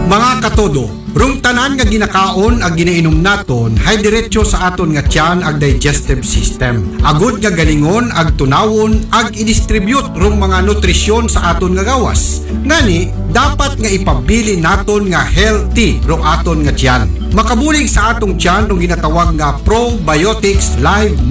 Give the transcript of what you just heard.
Mga katodo, rung tanan nga ginakaon ag ginainom naton hay diretso sa aton nga tiyan ag digestive system. Agud nga galingon ag tunawon ag i-distribute rung mga nutrisyon sa aton nga gawas. Ngani, dapat nga ipabili naton nga healthy rung aton nga tiyan. Makabulig sa atong tiyan rung ginatawag nga probiotics live